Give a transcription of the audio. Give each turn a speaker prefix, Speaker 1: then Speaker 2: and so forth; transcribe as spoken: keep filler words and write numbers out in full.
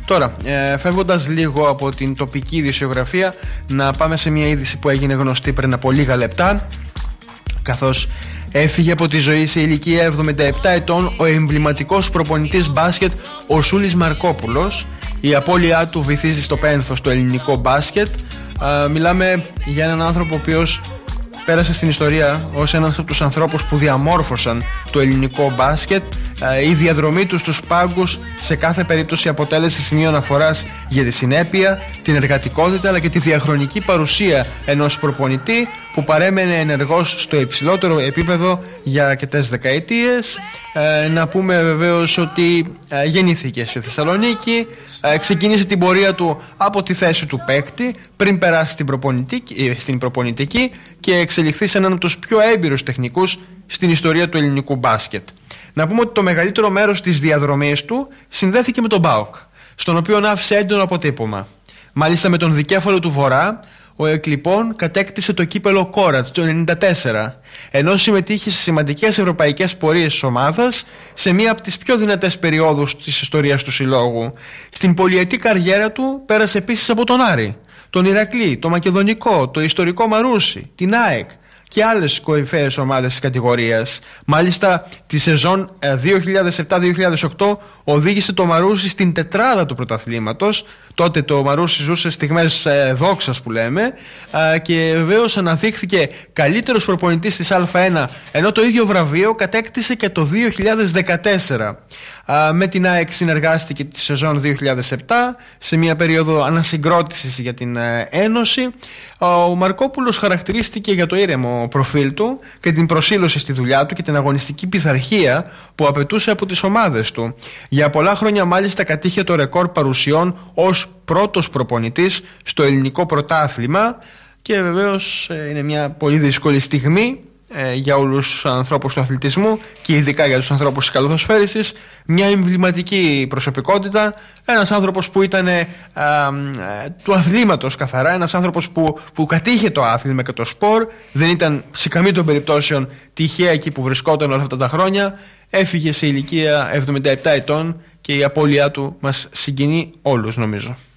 Speaker 1: Τώρα, ε, φεύγοντας λίγο από την τοπική ειδησιογραφία, να πάμε σε μια είδηση που έγινε γνωστή πριν από λίγα λεπτά, καθώς έφυγε από τη ζωή σε ηλικία εβδομήντα επτά ετών ο εμβληματικός προπονητής μπάσκετ ο Σούλης Μαρκόπουλος. Η απώλειά του βυθίζει στο πένθος το ελληνικό μπάσκετ. Α, μιλάμε για έναν άνθρωπο ο οποίος πέρασε στην ιστορία ως ένας από τους ανθρώπους που διαμόρφωσαν το ελληνικό μπάσκετ. Η διαδρομή του στους πάγκους σε κάθε περίπτωση αποτέλεσε σημείο αναφοράς για τη συνέπεια, την εργατικότητα αλλά και τη διαχρονική παρουσία ενός προπονητή που παρέμενε ενεργός στο υψηλότερο επίπεδο για αρκετές δεκαετίες. Ε, να πούμε βεβαίως ότι ε, γεννήθηκε στη Θεσσαλονίκη, ε, ξεκίνησε την πορεία του από τη θέση του παίκτη πριν περάσει στην προπονητική, ε, στην προπονητική και εξελιχθεί σε έναν από τους πιο έμπειρους τεχνικούς στην ιστορία του ελληνικού μπάσκετ. Να πούμε ότι το μεγαλύτερο μέρος της διαδρομής του συνδέθηκε με τον ΠΑΟΚ, στον οποίο άφησε έντονο αποτύπωμα. Μάλιστα με τον δικέφαλο του Βορρά, ο Εκλιπών κατέκτησε το κύπελο Κόρατς το ενενήντα τέσσερα, ενώ συμμετείχε σε σημαντικές ευρωπαϊκές πορείες της ομάδας σε μία από τις πιο δυνατές περιόδους της ιστορίας του συλλόγου. Στην πολυετή καριέρα του πέρασε επίσης από τον Άρη, τον Ηρακλή, το Μακεδονικό, το ιστορικό Μαρούσι, την ΑΕΚ και άλλες κορυφαίες ομάδες της κατηγορίας. Μάλιστα τη σεζόν δύο χιλιάδες επτά δύο χιλιάδες οκτώ οδήγησε το Μαρούσι στην τετράδα του πρωταθλήματος. Τότε το Μαρούσι ζούσε στιγμές ε, δόξας που λέμε, ε, και βεβαίως αναδείχθηκε καλύτερος προπονητής της Α1, ενώ το ίδιο βραβείο κατέκτησε και το δύο χιλιάδες δεκατέσσερα. Ε, με την ΑΕΚ συνεργάστηκε τη σεζόν δύο χιλιάδες επτά σε μια περίοδο ανασυγκρότησης για την ε, Ένωση. Ο Μαρκόπουλος χαρακτηρίστηκε για το ήρεμο προφίλ του και την προσήλωση στη δουλειά του και την αγωνιστική πειθαρχία που απαιτούσε από τις ομάδες του. Για πολλά χρόνια μάλιστα κατήχε το ρεκόρ παρουσιών ως πρώτος προπονητής στο ελληνικό πρωτάθλημα και βεβαίως είναι μια πολύ δύσκολη στιγμή ε, για όλους τους ανθρώπους του αθλητισμού και ειδικά για τους ανθρώπους της καλαθοσφαίρισης. Μια εμβληματική προσωπικότητα, ένας άνθρωπος που ήταν ε, ε, του αθλήματος καθαρά, ένας άνθρωπος που, που κατήχε το άθλημα και το σπορ, δεν ήταν σε καμία των περιπτώσεων τυχαία εκεί που βρισκόταν όλα αυτά τα χρόνια. Έφυγε σε ηλικία εβδομήντα επτά ετών και η απώλειά του μας συγκινεί όλους νομίζω.